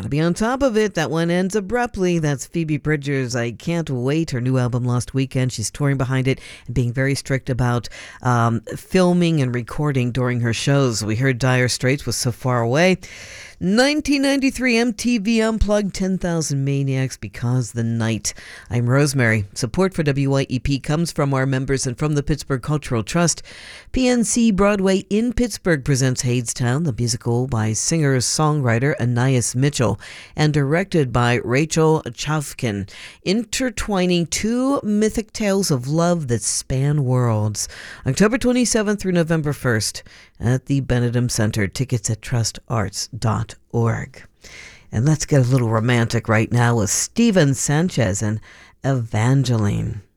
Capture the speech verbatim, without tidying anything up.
Gotta be on top of it. That one ends abruptly. That's Phoebe Bridgers. I Can't Wait. Her new album Lost Weekend. She's touring behind it and being very strict about um, filming and recording during her shows. We heard Dire Straits was So Far Away. nineteen ninety-three M T V Unplugged, ten thousand Maniacs, Because the Night. I'm Rosemary. Support for W Y E P comes from our members and from the Pittsburgh Cultural Trust. P N C Broadway in Pittsburgh presents Hadestown, the musical by singer-songwriter Anais Mitchell and directed by Rachel Chavkin, intertwining two mythic tales of love that span worlds. October twenty-seventh through November first at the Benedum Center. Tickets at trust arts dot org. And let's get a little romantic right now with Steven Sanchez and Evangeline.